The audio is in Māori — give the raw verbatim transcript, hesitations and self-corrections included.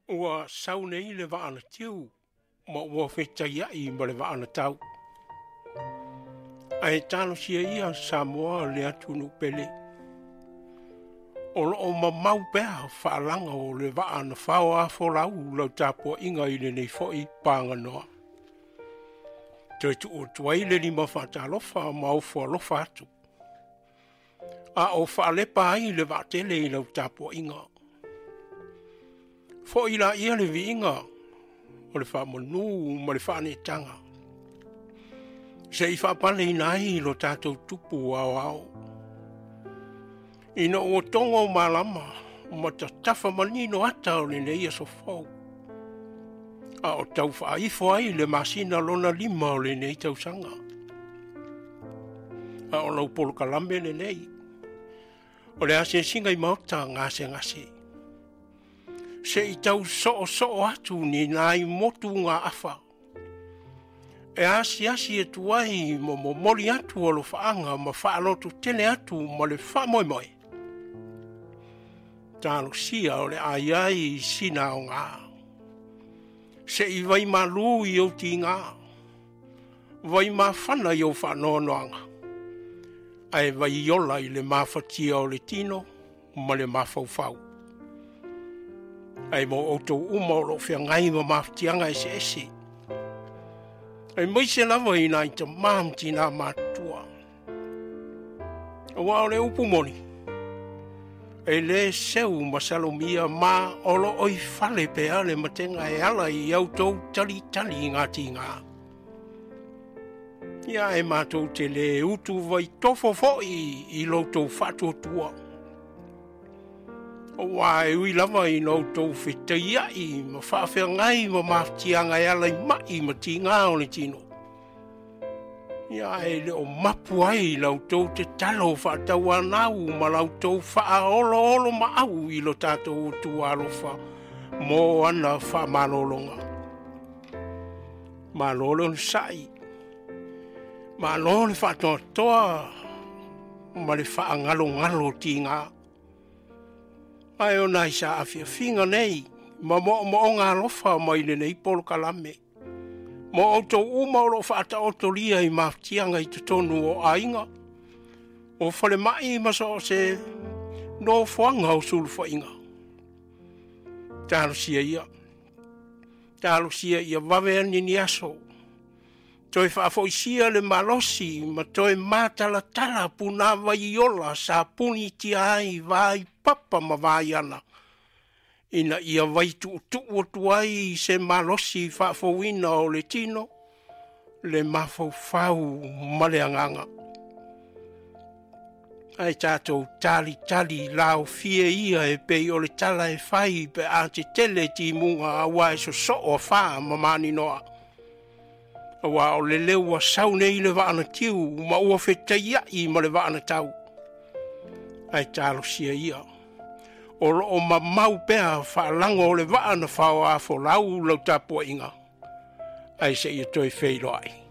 Ua sau nei le vaana tiu, ma ua whetai ai ma le vaana tau. Ai tano sia ia Samoa le atunu pele. O loo ma mau pēa whaalanga o le vaana whao a wholau lau tāpua inga i le nei foi pānga noa. Toi tu o tuai le ni ma whaatalofa ma o whaalofa atu. A o whaalepa ai le vaatele i lau tāpua inga. Fo ila ia le viinga o le whaamonu ma le whaanetanga. Se i whaapale inai lo tātou tupu au au. Ina o tongo malama ma ta tafa manino ata o le neia so fau. A o tau whaifo ai le masina lona lima o le nei tau sanga. A o lau polo kalambe le nei. O le ase singa i mauta ngase ngase. Se i tau so so atu ni nai motu ngā afa. E asi asi e tuai mo mo mori atu o lo whaanga ma whaalotu tene atu ma le wha moi moi. Tālo sia o le ai ai sina o ngā. Se i vai ma lu i o ti ngā. Vai ma whana i o whanoanoanga. Ai vai iola i le mawhatia o le tino ma le mawhauwhau. Ai mo auto uma o lo fia ngai ma mawhatianga e se ese. Ai mai se lava i nai ta mamti nā mātua. Awa o le upu moni. E le seu masalomia ma olo oi fale pe ale matenga e ala i auto tali tali ngā ti ngā. Ia e mātou te le utu vai tofo foi i loto whatu tua. O wā e ui lava i nau tau whetai ai ma whawhia ngai ma mawhatianga e ala i mai ma ti ngā o le tino. Ia e le o mapu ai lau tau te talo whaatau anau ma lau tau wha olo olo ma au i lo tātou tu alofa mō ana wha malolonga. Malolon sai. Malolon whaatoa toa ma le wha ngalo ngalo ti ngā. Ai o nai sa afia finga nei, ma mo mo ngā lofa mai le nei polo kalame. Mo auto uma o lo whaata otoria i mawtianga i te tonu o ainga. O whale mai ma so se no whanga o sulu whainga. Tālo sia ia. Tālo sia ia wawe ani ni aso. Toi whaafoi sia le malosi ma toi mātala tala puna vai ola sa puni ti ai vai papa ma vai ana. Ina ia vai tu tu o tuai se malosi whaafouina o le tino, le mafau fau ma le anganga. Ai tātou tali tali lao fie ia e pei o le tala e whai pe a te tele ti munga a wai so so o wha ma mani noa. Awa o le leo wa sau nei le waana tiu ma ua whetai ai ma le waana tau. Ai tālo sia ia. O lo ma mau pea whaalango o le waana whao a wholau lau tāpua inga. Ai se ia toi wheiroai.